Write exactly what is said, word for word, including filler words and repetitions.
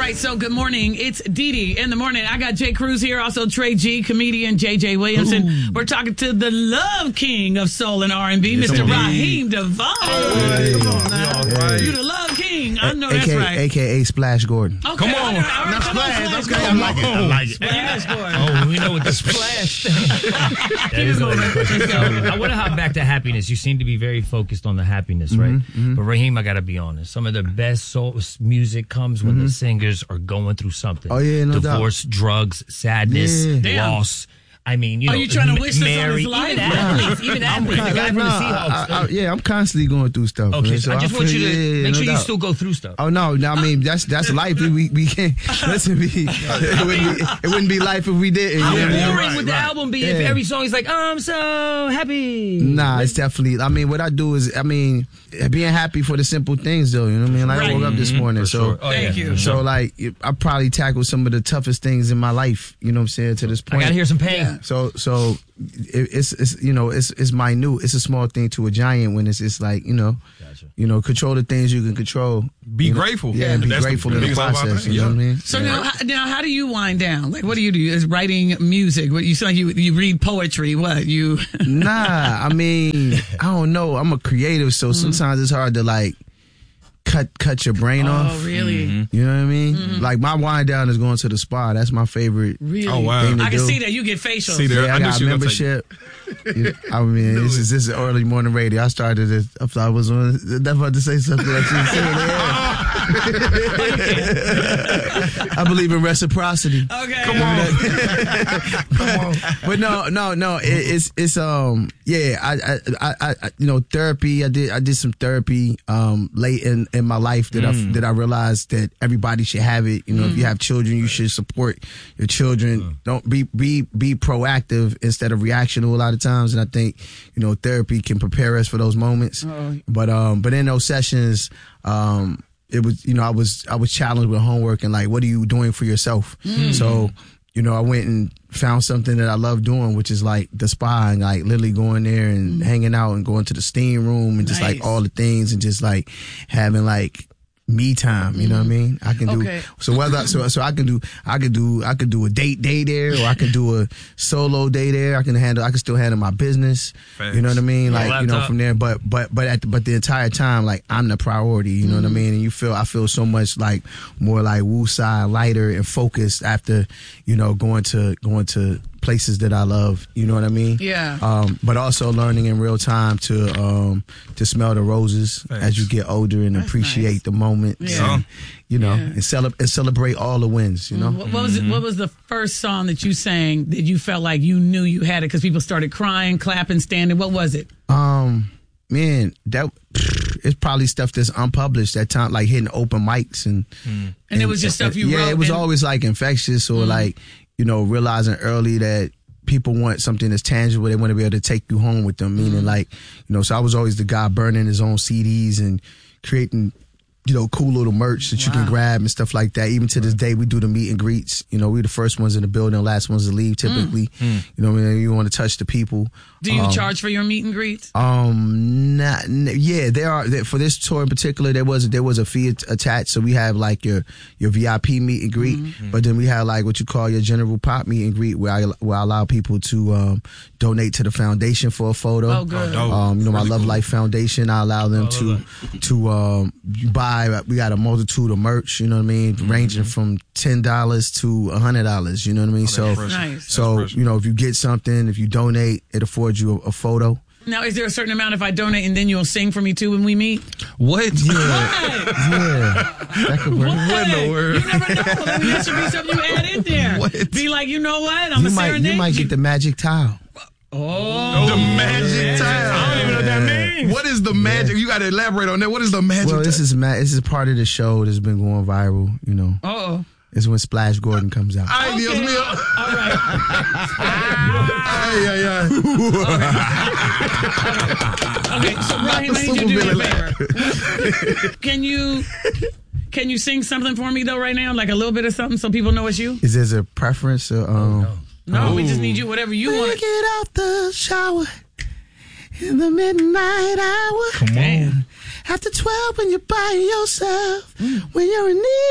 right, so good morning. It's Dee Dee in the morning. I got Jay Cruz here, also Trey G, comedian J J Williamson. Ooh. We're talking to the love king of soul and R and B, Mister Raheem DeVaughn. Hey. Come on now. Right. You the love king. I know a- that's A K A, right. A K A Splash Gordon. Okay, come on. All right, all right, Now come Splash. on, That's Splash good. I like it. I like it. Splash Gordon. Oh, we know what the splash thing. That is a question. So, I want to hop back to happiness. You seem to be very focused on the happiness, right? Mm-hmm, mm-hmm. But Raheem, I got to be honest. Some of the best soul music comes when Mm-hmm. the singers are going through something. Oh, yeah, no Divorce, doubt. drugs, sadness, Yeah. loss. I mean, you know. Are you trying to wish this on Mary, his life? Even athletes. Even athletes. The guy from the No, Seahawks. I, I, yeah, I'm constantly going through stuff. Okay, man, so I just want feel- you to yeah, make no sure you doubt. still go through stuff. Oh no, no, I mean that's that's life. We we can't listen. Be, it, wouldn't be, it wouldn't be life if we didn't. You How know what I mean? boring right, would the right. album be if Yeah. every song is like, I'm so happy? Nah, it's definitely. I mean, what I do is, I mean, being happy for the simple things, though. You know what I mean? Like Right. I woke up this morning, so sure. Oh, Thank yeah. you. so like I probably tackled some of the toughest things in my life. You know what I'm saying? To this I point, got to hear some pain. So so it, it's it's you know it's it's minute. It's a small thing to a giant when it's it's like you know, Gotcha. you know, control the things you can control. Be you know? grateful. Yeah, and be That's the grateful in the biggest part about process. that. You know what I mean? So Yeah. now, how- now, how do you wind down? Like, what do you do? Is writing music? What you sound like you you read poetry? What you? Nah, I mean, I don't know. I'm a creative, so sometimes it's hard to like cut cut your brain Oh, off. really? You know what I mean? Like my wind down is going to the spa. That's my favorite. Really? Oh, wow. thing to I can do. see that you get facials. See there. Yeah, I, I knew got she was gonna take it. membership. Yeah, I mean, this is this is early morning radio. I started it. I thought I was on. Never about to say something like you said. I believe in reciprocity. Okay. Come on. Come on. But no, no, no. It, it's it's um yeah. I, I I I you know therapy. I did I did some therapy um late in, in my life that I that I realized that everybody should have it. You know, if you have children, you should support your children. Don't be be be proactive instead of reactional a lot of times. And I think you know therapy can prepare us for those moments. Oh. But um but in those sessions um. It was, you know, I was I was challenged with homework and like, what are you doing for yourself? So, you know, I went and found something that I love doing, which is like the spa and like literally going there and hanging out and going to the steam room and just Nice. like all the things and just like having like me time. You know what I mean? I can do Okay. so whether so so I can do I could do I could do a date day there or I can do a solo day there. I can handle I can still handle my business. Facts. You know what I mean? Like you know laptop. from there, but but but at the, but the entire time like I'm the priority. You know what I mean? And you feel I feel so much like more like woosah, lighter and focused after you know going to going to places that I love. You know what I mean? Yeah. Um, but also learning in real time to um to smell the roses Thanks. as you get older and That's appreciate nice. the moment. Yeah. And, you know, Yeah. and, cele- and celebrate all the wins. You know. What, what was it, what was the first song that you sang that you felt like you knew you had it because people started crying, clapping, standing? What was it? Um, man, that it's probably stuff that's unpublished at time, like hitting open mics and And it was just stuff you yeah, wrote it was and- always like infectious or like you know realizing early that people want something that's tangible. They want to be able to take you home with them. Meaning like you know, so I was always the guy burning his own C Ds and creating. You know, cool little merch that you can Wow. grab and stuff like that. Even to this day, we do the meet and greets. You know, we're the first ones in the building, the last ones to leave typically. You know, what I mean? You want to touch the people. Do you Um, charge for your meet and greets? Um, not, n- yeah, there are there, for this tour in particular. There was there was a fee at- attached, so we have like your your V I P meet and greet, but then we have like what you call your general pop meet and greet, where I where I allow people to um, donate to the foundation for a photo. Oh, good. dope. Um, you know, my Really Love cool. Life Foundation. I allow them to to um buy. We got a multitude of merch. You know what I mean, ranging from ten dollars to a hundred dollars. You know what I mean. so impressive. Nice. so impressive. you know, if you get something, if you donate, it affords you a, a photo. Now, is there a certain amount if I donate and then you'll sing for me too when we meet? What? What? Yeah, that could work. What in the world? You never know. Maybe that should be something you add in there. What? Be like, you know what? I'm You a might, serenade you might get the magic towel. Oh. The magic tile. I don't even know what that means. What is the magic? You got to elaborate on that. What is the magic Well, this tile? is ma- this is part of the show that's been going viral. You know, Uh-oh. it's when Splash Gordon comes out. Ay, Dios Okay. mío. All right. Ay, ay, ay. Okay, so Raheem, I need you to do me a favor. Can you can you sing something for me though right now? Like a little bit of something so people know it's you? Is there a preference? Or, um, No, we just need you whatever you When want. you get out the shower in the midnight hour. Come on. Damn. After twelve, when you're by yourself, when you're in need.